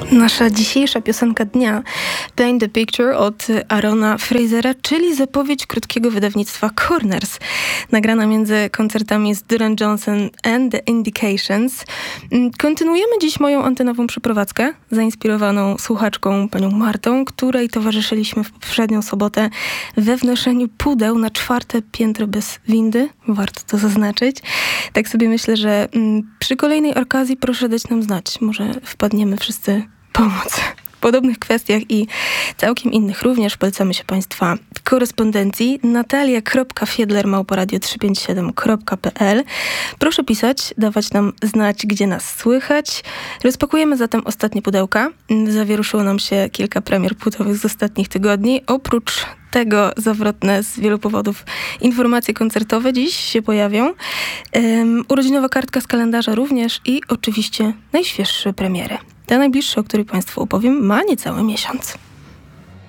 Nasza dzisiejsza piosenka dnia Paint the Picture od Aarona Frasera, czyli zapowiedź krótkiego wydawnictwa Corners, nagrana między koncertami z Duran Johnson and the Indications. Kontynuujemy dziś moją antenową przeprowadzkę, zainspirowaną słuchaczką panią Martą, której towarzyszyliśmy w poprzednią sobotę we wnoszeniu pudeł na 4. piętro bez windy. Warto to zaznaczyć. Tak sobie myślę, że przy kolejnej okazji proszę dać nam znać. Może wpadniemy wszyscy pomóc. W podobnych kwestiach i całkiem innych również polecamy się Państwa korespondencji natalia.fiedler@radio357.pl. Proszę pisać, dawać nam znać, gdzie nas słychać. Rozpakujemy zatem ostatnie pudełka. Zawieruszyło nam się kilka premier płytowych z ostatnich tygodni. Oprócz tego zawrotne z wielu powodów informacje koncertowe dziś się pojawią. Urodzinowa kartka z kalendarza również i oczywiście najświeższe premiery. Ta najbliższa, o której Państwu opowiem, ma niecały miesiąc.